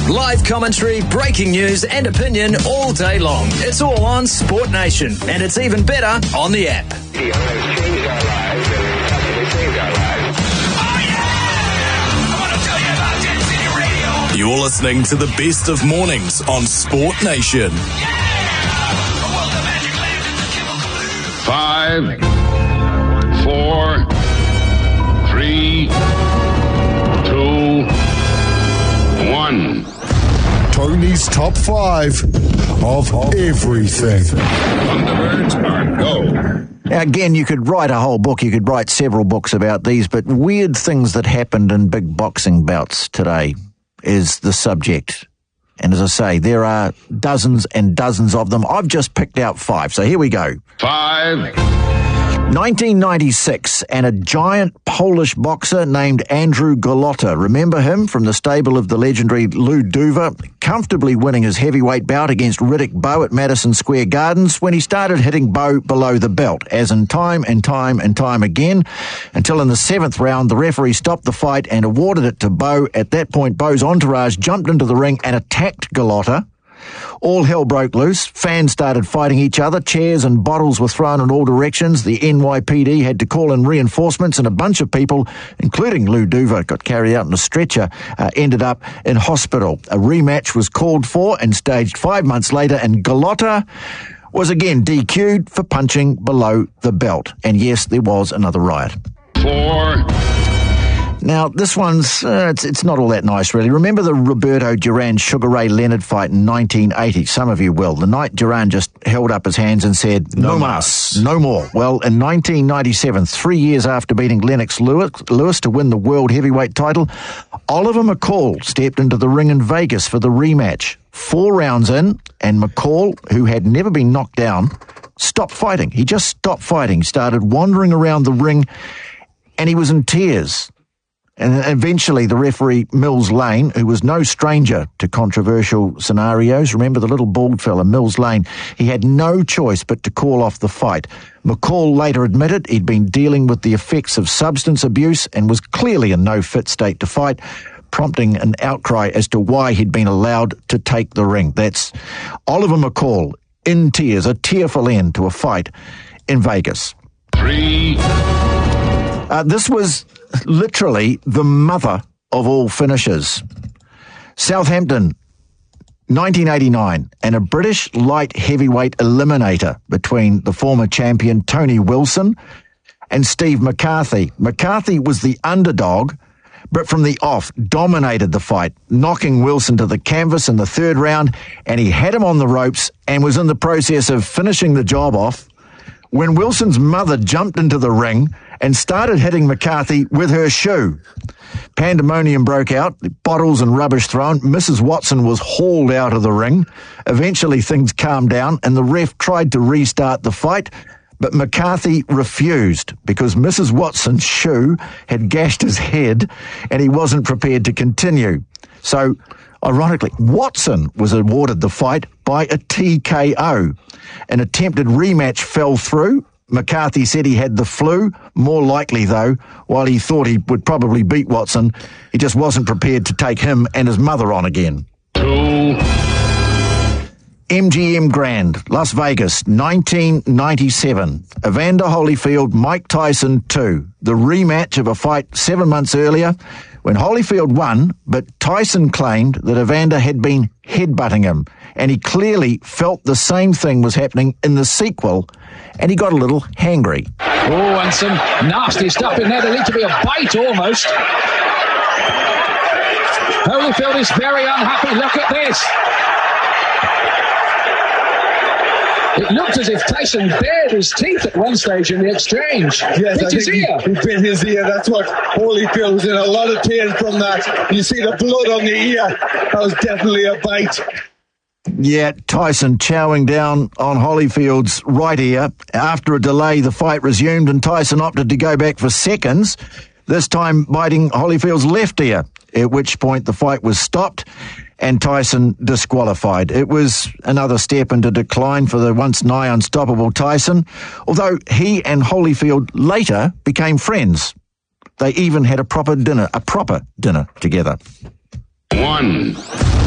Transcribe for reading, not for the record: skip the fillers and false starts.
Live commentary, breaking news and opinion all day long. It's all on Sport Nation, and it's even better on the app. Video has changed our lives and has possibly saved our lives. Oh yeah! I want to tell you about Jet City Radio. You're listening to the best of mornings on Sport Nation. Yeah! Well, the magic lands in the chemical blue. 5, 4, 3, 2, 1. Tony's top 5 of everything. Thunderbirds are go. Now, again, you could write a whole book, you could write several books about these, but weird things that happened in big boxing bouts today is the subject. And as I say, there are dozens and dozens of them. I've just picked out 5, so here we go. 5, 1996, and a giant Polish boxer named Andrew Golota. Remember him from the stable of the legendary Lou Duva, comfortably winning his heavyweight bout against Riddick Bowe at Madison Square Gardens when he started hitting Bowe below the belt, as in time and time and time again, until in the 7th round the referee stopped the fight and awarded it to Bowe. At that point, Bowe's entourage jumped into the ring and attacked Golota. All hell broke loose. Fans started fighting each other. Chairs and bottles were thrown in all directions. The NYPD had to call in reinforcements, and a bunch of people, including Lou Duva, got carried out in a stretcher, ended up in hospital. A rematch was called for and staged 5 months later, and Golota was again DQ'd for punching below the belt. And yes, there was another riot. 4, Now, this one's, it's not all that nice, really. Remember the Roberto Duran-Sugar Ray Leonard fight in 1980? Some of you will. The night Duran just held up his hands and said, no mas, no more. Well, in 1997, 3 years after beating Lennox Lewis to win the world heavyweight title, Oliver McCall stepped into the ring in Vegas for the rematch. 4 rounds in, and McCall, who had never been knocked down, stopped fighting. He just stopped fighting, started wandering around the ring, and he was in tears. And eventually the referee, Mills Lane, who was no stranger to controversial scenarios, remember the little bald fella, Mills Lane, he had no choice but to call off the fight. McCall later admitted he'd been dealing with the effects of substance abuse and was clearly in no fit state to fight, prompting an outcry as to why he'd been allowed to take the ring. That's Oliver McCall in tears, a tearful end to a fight in Vegas. 3, This was literally the mother of all finishes. Southampton, 1989, and a British light heavyweight eliminator between the former champion Tony Wilson and Steve McCarthy. McCarthy was the underdog, but from the off dominated the fight, knocking Wilson to the canvas in the 3rd round, and he had him on the ropes and was in the process of finishing the job off when Wilson's mother jumped into the ring and started hitting McCarthy with her shoe. Pandemonium broke out, bottles and rubbish thrown. Mrs. Watson was hauled out of the ring. Eventually things calmed down and the ref tried to restart the fight, but McCarthy refused because Mrs. Watson's shoe had gashed his head and he wasn't prepared to continue. So, ironically, Watson was awarded the fight by a TKO. An attempted rematch fell through. McCarthy said he had the flu. More likely, though, while he thought he would probably beat Watson, he just wasn't prepared to take him and his mother on again. 2, MGM Grand, Las Vegas, 1997. Evander Holyfield, Mike Tyson 2. The rematch of a fight 7 months earlier when Holyfield won, but Tyson claimed that Evander had been headbutting him, and he clearly felt the same thing was happening in the sequel, and he got a little hangry. Oh, and some nasty stuff in there. There needs to be a bite almost. Holyfield is very unhappy. Look at this. It looked as if Tyson bared his teeth at one stage in the exchange. Yes, bit his ear. He bit his ear. That's what Holyfield was in a lot of pain from that. You see the blood on the ear. That was definitely a bite. Yeah, Tyson chowing down on Holyfield's right ear. After a delay, the fight resumed and Tyson opted to go back for seconds, this time biting Holyfield's left ear, at which point the fight was stopped and Tyson disqualified. It was another step into decline for the once nigh unstoppable Tyson, although he and Holyfield later became friends. They even had a proper dinner together. 1.